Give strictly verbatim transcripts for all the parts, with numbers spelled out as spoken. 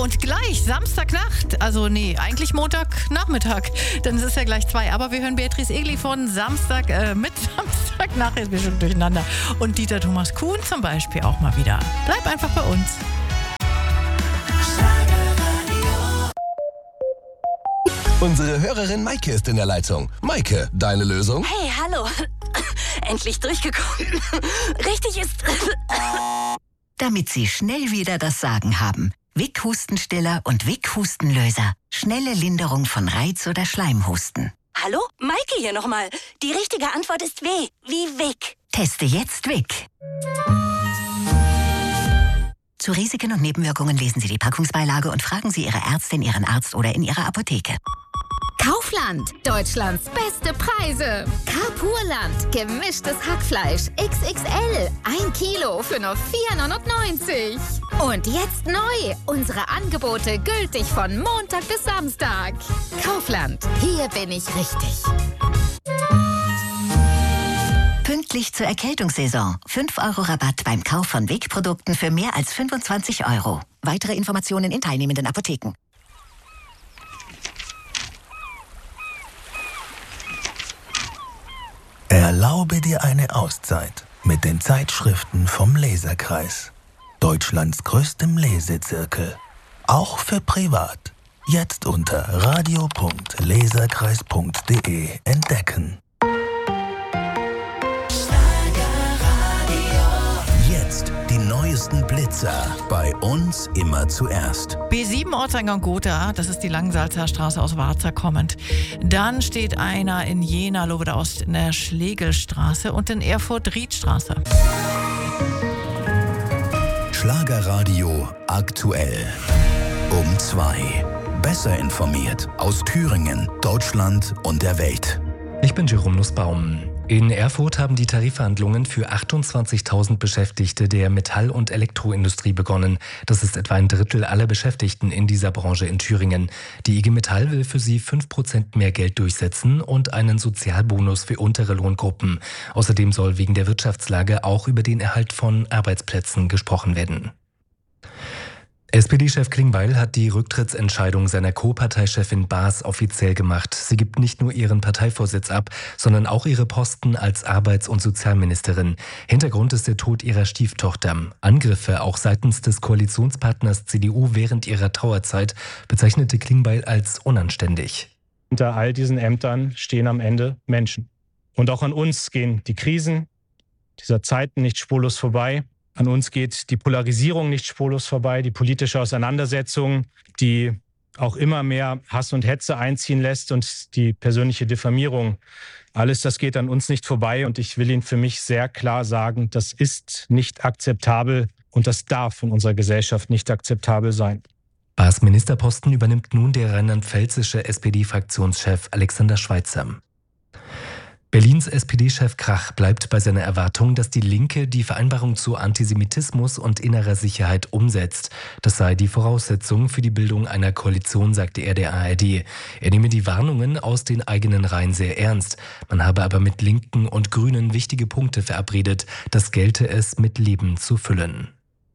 Und gleich Samstagnacht, also nee, eigentlich Montagnachmittag, dann ist es ja gleich zwei. Aber wir hören Beatrice Egli von Samstag, äh, mit Samstagnacht, jetzt bin ich schon durcheinander. Und Dieter Thomas Kuhn zum Beispiel auch mal wieder. Bleib einfach bei uns. Unsere Hörerin Maike ist in der Leitung. Maike, deine Lösung? Hey, hallo. Endlich durchgekommen. Richtig ist... Damit Sie schnell wieder das Sagen haben. Vic Hustenstiller und Vic Hustenlöser. Schnelle Linderung von Reiz- oder Schleimhusten. Hallo? Maike hier nochmal. Die richtige Antwort ist W. Wie Vic. Teste jetzt Vic. Zu Risiken und Nebenwirkungen lesen Sie die Packungsbeilage und fragen Sie Ihre Ärztin, Ihren Arzt oder in Ihrer Apotheke. Kaufland, Deutschlands beste Preise. Carpurland, gemischtes Hackfleisch X X L, ein Kilo für nur vier neunundneunzig. Und jetzt neu, unsere Angebote gültig von Montag bis Samstag. Kaufland, hier bin ich richtig. Pünktlich zur Erkältungssaison. fünf Euro Rabatt beim Kauf von Vic-Produkten für mehr als fünfundzwanzig Euro. Weitere Informationen in teilnehmenden Apotheken. Erlaube dir eine Auszeit mit den Zeitschriften vom Leserkreis. Deutschlands größtem Lesezirkel. Auch für privat. Jetzt unter radio punkt leserkreis punkt de entdecken. Jetzt die neuesten Blitzer. Bei uns immer zuerst. B sieben Ortseingang Gotha, das ist die Langsalzer Straße aus Warza kommend. Dann steht einer in Jena, Lobeda Ost, in der Schlegelstraße und in Erfurt Riedstraße. Schlagerradio aktuell. Um zwei. Besser informiert aus Thüringen, Deutschland und der Welt. Ich bin Jerome Nussbaum. In Erfurt haben die Tarifverhandlungen für achtundzwanzigtausend Beschäftigte der Metall- und Elektroindustrie begonnen. Das ist etwa ein Drittel aller Beschäftigten in dieser Branche in Thüringen. Die I G Metall will für sie fünf Prozent mehr Geld durchsetzen und einen Sozialbonus für untere Lohngruppen. Außerdem soll wegen der Wirtschaftslage auch über den Erhalt von Arbeitsplätzen gesprochen werden. S P D-Chef Klingbeil hat die Rücktrittsentscheidung seiner Co-Parteichefin Baas offiziell gemacht. Sie gibt nicht nur ihren Parteivorsitz ab, sondern auch ihre Posten als Arbeits- und Sozialministerin. Hintergrund ist der Tod ihrer Stieftochter. Angriffe auch seitens des Koalitionspartners C D U während ihrer Trauerzeit bezeichnete Klingbeil als unanständig. Hinter all diesen Ämtern stehen am Ende Menschen. Und auch an uns gehen die Krisen dieser Zeiten nicht spurlos vorbei. An uns geht die Polarisierung nicht spurlos vorbei, die politische Auseinandersetzung, die auch immer mehr Hass und Hetze einziehen lässt und die persönliche Diffamierung. Alles das geht an uns nicht vorbei und ich will Ihnen für mich sehr klar sagen, das ist nicht akzeptabel und das darf in unserer Gesellschaft nicht akzeptabel sein. Baas Ministerposten übernimmt nun der rheinland-pfälzische S P D-Fraktionschef Alexander Schweitzer. Berlins S P D-Chef Krach bleibt bei seiner Erwartung, dass die Linke die Vereinbarung zu Antisemitismus und innerer Sicherheit umsetzt. Das sei die Voraussetzung für die Bildung einer Koalition, sagte er der A R D. Er nehme die Warnungen aus den eigenen Reihen sehr ernst. Man habe aber mit Linken und Grünen wichtige Punkte verabredet. Das gelte es, mit Leben zu füllen.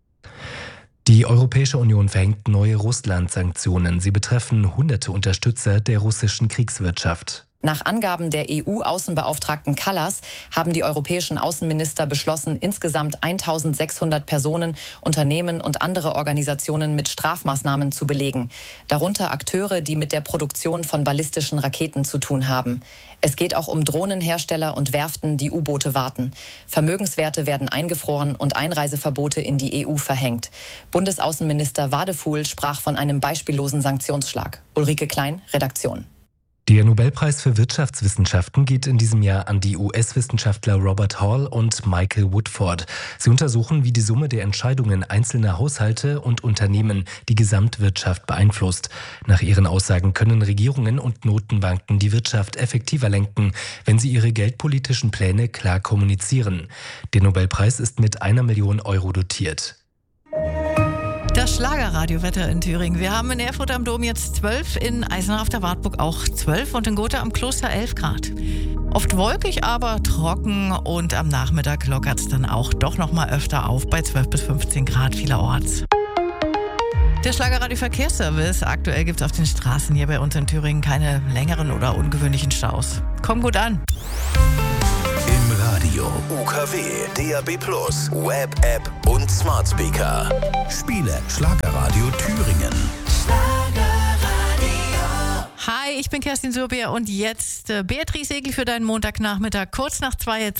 Die Europäische Union verhängt neue Russland-Sanktionen. Sie betreffen hunderte Unterstützer der russischen Kriegswirtschaft. Nach Angaben der E U-Außenbeauftragten Kallas haben die europäischen Außenminister beschlossen, insgesamt eintausendsechshundert Personen, Unternehmen und andere Organisationen mit Strafmaßnahmen zu belegen. Darunter Akteure, die mit der Produktion von ballistischen Raketen zu tun haben. Es geht auch um Drohnenhersteller und Werften, die U-Boote warten. Vermögenswerte werden eingefroren und Einreiseverbote in die E U verhängt. Bundesaußenminister Wadefuhl sprach von einem beispiellosen Sanktionsschlag. Ulrike Klein, Redaktion. Der Nobelpreis für Wirtschaftswissenschaften geht in diesem Jahr an die U S-Wissenschaftler Robert Hall und Michael Woodford. Sie untersuchen, wie die Summe der Entscheidungen einzelner Haushalte und Unternehmen die Gesamtwirtschaft beeinflusst. Nach ihren Aussagen können Regierungen und Notenbanken die Wirtschaft effektiver lenken, wenn sie ihre geldpolitischen Pläne klar kommunizieren. Der Nobelpreis ist mit einer Million Euro dotiert. Das Schlagerradiowetter in Thüringen. Wir haben in Erfurt am Dom jetzt zwölf, in Eisenach auf der Wartburg auch zwölf und in Gotha am Kloster elf Grad. Oft wolkig, aber trocken und am Nachmittag lockert es dann auch doch noch mal öfter auf bei zwölf bis fünfzehn Grad vielerorts. Der Schlagerradio-Verkehrsservice. Aktuell gibt es auf den Straßen hier bei uns in Thüringen keine längeren oder ungewöhnlichen Staus. Komm gut an. Im Radio, U K W, D A B plus, Web-App und Smart Speaker. Spiele Schlagerradio Thüringen. Hi, ich bin Kerstin Surbier und jetzt äh, Beatrice Egli für deinen Montagnachmittag. Kurz nach zwei jetzt